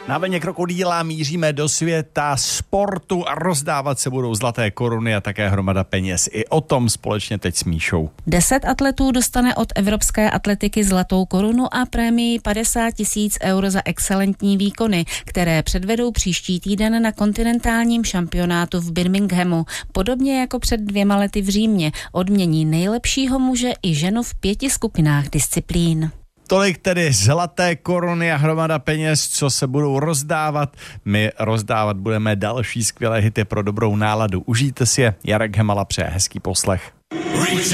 Na vlně krokodýla míříme do světa sportu a rozdávat se budou zlaté koruny a také hromada peněz. I o tom společně teď s Míšou. 10 atletů dostane od Evropské atletiky zlatou korunu a prémii 50 000 eur za excelentní výkony, které předvedou příští týden na kontinentálním šampionátu v Birminghamu. Podobně jako před 2 lety v Římě odmění nejlepšího muže i ženu v 5 skupinách disciplín. Tolik tedy zlaté koruny a hromada peněz, co se budou rozdávat. My rozdávat budeme další skvělé hity pro dobrou náladu. Užijte si je. Jarek Hemala přeje hezký poslech.